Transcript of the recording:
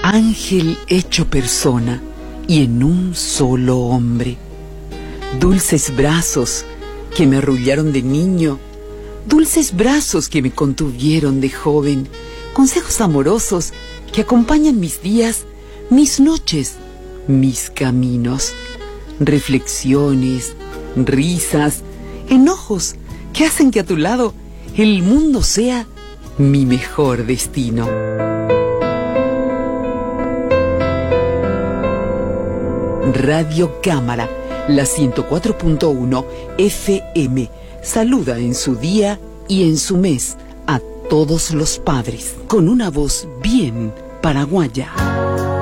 ángel hecho persona y en un solo hombre. Dulces brazos que me arrullaron de niño, dulces brazos que me contuvieron de joven, consejos amorosos que acompañan mis días, mis noches, mis caminos, reflexiones, risas, enojos que hacen que a tu lado el mundo sea mi mejor destino. Radio Cámara, la 104.1 FM, saluda en su día y en su mes a todos los padres, con una voz bien paraguaya.